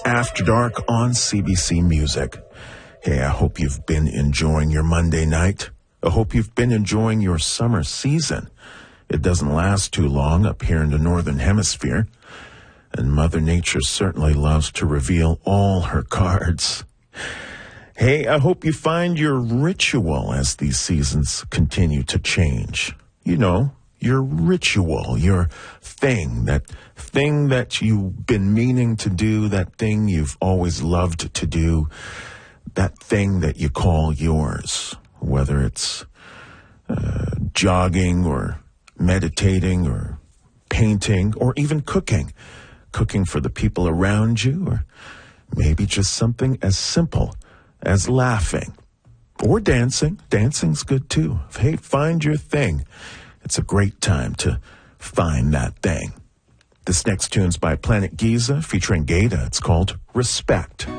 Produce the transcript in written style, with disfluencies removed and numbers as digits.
After Dark on CBC Music. Hey, I hope you've been enjoying your Monday night. I hope you've been enjoying your summer season. It doesn't last too long up here in the Northern Hemisphere, and Mother Nature certainly loves to reveal all her cards. Hey, I hope you find your ritual as these seasons continue to change. You know, your ritual, your thing that you've been meaning to do, that thing you've always loved to do, that thing that you call yours, whether it's jogging or meditating or painting or even cooking for the people around you, or maybe just something as simple as laughing or dancing. Dancing's good too. Hey, find your thing. It's a great time to find that thing. This next tune's by Planet Giza featuring Gata. It's called Respect.